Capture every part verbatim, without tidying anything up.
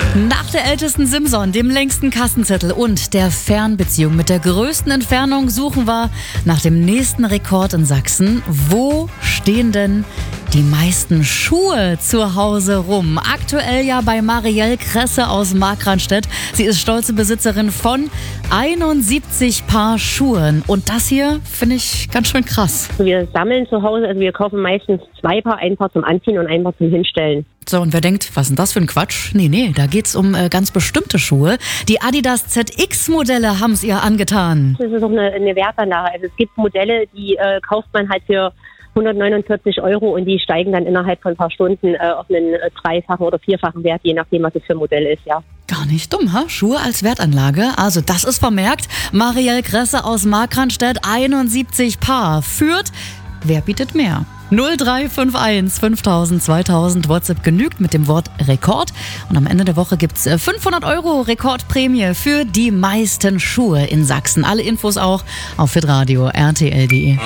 Nach der ältesten Simson, dem längsten Kassenzettel und der Fernbeziehung mit der größten Entfernung suchen wir nach dem nächsten Rekord in Sachsen. Wo stehen denn die meisten Schuhe zu Hause rum? Aktuell ja bei Marielle Kresse aus Markranstädt. Sie ist stolze Besitzerin von einundsiebzig Paar Schuhen. Und das hier finde ich ganz schön krass. Wir sammeln zu Hause, also wir kaufen meistens zwei Paar, ein Paar zum Anziehen und ein Paar zum Hinstellen. So, und wer denkt, was ist denn das für ein Quatsch? Nee, nee, da geht's um äh, ganz bestimmte Schuhe. Die Adidas Z X-Modelle haben es ihr angetan. Das ist auch eine, eine Wertanlage. Also es gibt Modelle, die äh, kauft man halt für hundertneunundvierzig Euro und die steigen dann innerhalb von ein paar Stunden äh, auf einen äh, dreifachen oder vierfachen Wert, je nachdem, was es für ein Modell ist, ja. Gar nicht dumm, ha? Schuhe als Wertanlage. Also das ist vermerkt. Marielle Kresse aus Markranstädt, einundsiebzig Paar. Führt, wer bietet mehr? null drei fünf eins fünftausend zweitausend, WhatsApp genügt mit dem Wort Rekord. Und am Ende der Woche gibt's fünfhundert Euro Rekordprämie für die meisten Schuhe in Sachsen. Alle Infos auch auf hitradio punkt r t l punkt d e.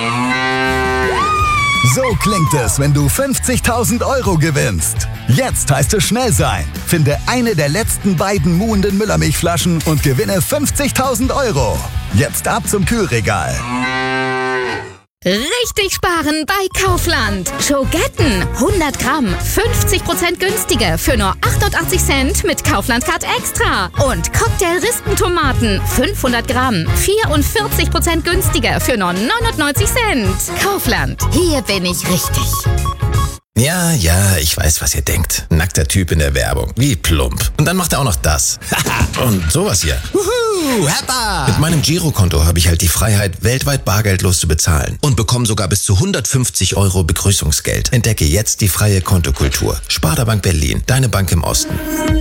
So klingt es, wenn du fünfzigtausend Euro gewinnst. Jetzt heißt es schnell sein. Finde eine der letzten beiden muhenden Müllermilchflaschen und gewinne fünfzigtausend Euro. Jetzt ab zum Kühlregal. Richtig sparen bei Kaufland. Schogetten, hundert Gramm, fünfzig Prozent günstiger für nur achtundachtzig Cent mit Kaufland Card Extra. Und Cocktail-Rispentomaten, fünfhundert Gramm, vierundvierzig Prozent günstiger für nur neunundneunzig Cent. Kaufland, hier bin ich richtig. Ja, ja, ich weiß, was ihr denkt. Nackter Typ in der Werbung. Wie plump. Und dann macht er auch noch das. Und sowas hier. Wuhu, Heppa! Mit meinem Girokonto habe ich halt die Freiheit, weltweit bargeldlos zu bezahlen. Und bekomme sogar bis zu hundertfünfzig Euro Begrüßungsgeld. Entdecke jetzt die freie Kontokultur. Sparda Bank Berlin, deine Bank im Osten.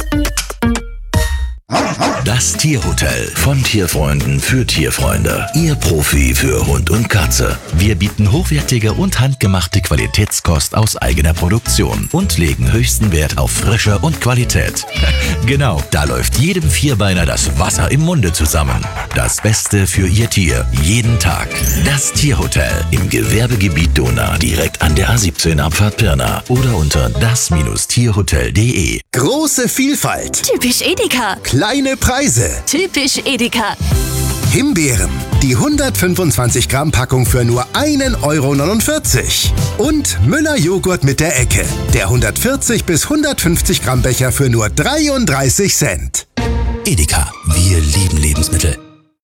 Das Tierhotel von Tierfreunden für Tierfreunde. Ihr Profi für Hund und Katze. Wir bieten hochwertige und handgemachte Qualitätskost aus eigener Produktion und legen höchsten Wert auf Frische und Qualität. Genau, da läuft jedem Vierbeiner das Wasser im Munde zusammen. Das Beste für Ihr Tier, jeden Tag. Das Tierhotel im Gewerbegebiet Donau, direkt an der A siebzehn Abfahrt Pirna oder unter das Tierhotel punkt de. Große Vielfalt. Typisch Edeka. Kleine Preise. Typisch Edeka. Himbeeren. Die hundertfünfundzwanzig Gramm Packung für nur ein Euro neunundvierzig. Und Müller Joghurt mit der Ecke. Der hundertvierzig bis hundertfünfzig Gramm Becher für nur dreiunddreißig Cent. Edeka, wir lieben Lebensmittel.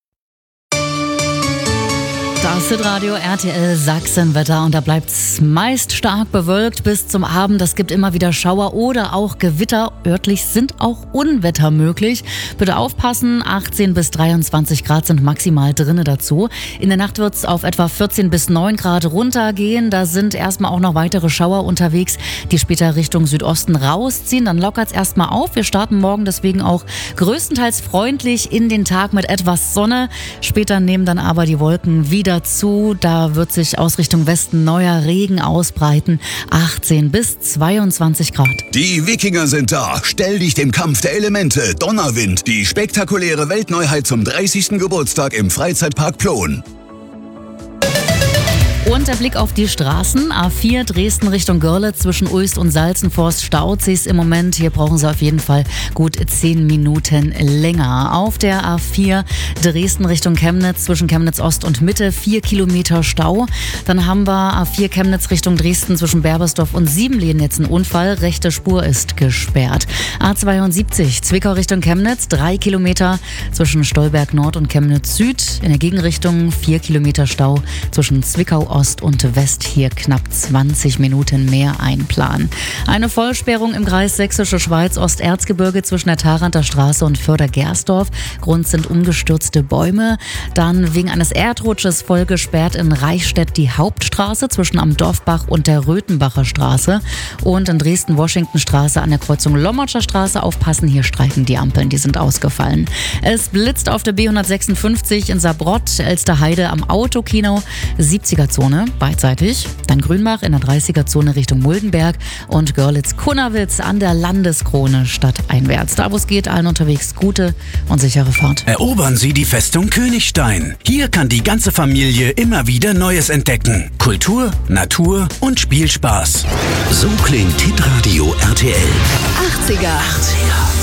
Das ist Radio R T L Sachsenwetter und da bleibt's meist stark bewölkt bis zum Abend. Es gibt immer wieder Schauer oder auch Gewitter. Örtlich sind auch Unwetter möglich. Bitte aufpassen, achtzehn bis dreiundzwanzig Grad sind maximal drinne dazu. In der Nacht wird's auf etwa vierzehn bis neun Grad runtergehen. Da sind erstmal auch noch weitere Schauer unterwegs, die später Richtung Südosten rausziehen. Dann lockert's erstmal auf. Wir starten morgen deswegen auch größtenteils freundlich in den Tag mit etwas Sonne. Später nehmen dann aber die Wolken wieder zu. Da wird sich aus Richtung Westen neuer Regen ausbreiten. achtzehn bis zweiundzwanzig Grad. Die Wikinger sind da. Stell dich dem Kampf der Elemente. Donnerwind. Die spektakuläre Weltneuheit zum dreißigsten Geburtstag im Freizeitpark Plon. Und der Blick auf die Straßen. A vier Dresden Richtung Görlitz zwischen Uist und Salzenforst staut sich's im Moment. Hier brauchen Sie auf jeden Fall gut zehn Minuten länger. Auf der A vier Dresden Richtung Chemnitz zwischen Chemnitz Ost und Mitte vier Kilometer Stau. Dann haben wir A vier Chemnitz Richtung Dresden zwischen Berbersdorf und Siebenlehen jetzt ein Unfall. Rechte Spur ist gesperrt. A zweiundsiebzig Zwickau Richtung Chemnitz drei Kilometer zwischen Stolberg Nord und Chemnitz Süd. In der Gegenrichtung vier Kilometer Stau zwischen Zwickau Ost und West, hier knapp zwanzig Minuten mehr einplanen. Eine Vollsperrung im Kreis Sächsische Schweiz Osterzgebirge zwischen der Tharanter Straße und Förder-Gersdorf. Grund sind umgestürzte Bäume. Dann wegen eines Erdrutsches voll gesperrt in Reichstätt die Hauptstraße zwischen am Dorfbach und der Röthenbacher Straße. Und in Dresden-Washington-Straße an der Kreuzung Lommatscher Straße aufpassen, hier streiken die Ampeln, die sind ausgefallen. Es blitzt auf der B hundertsechsundfünfzig in Saarbrott, Elsterheide am Autokino, siebziger Zone beidseitig. Dann Grünbach in der dreißiger Zone Richtung Muldenberg und Görlitz-Kunnerwitz an der Landeskrone stadteinwärts. Da wo es geht, allen unterwegs gute und sichere Fahrt. Erobern Sie die Festung Königstein. Hier kann die ganze Familie immer wieder Neues entdecken. Kultur, Natur und Spielspaß. So klingt Hitradio R T L. achtziger. achtziger.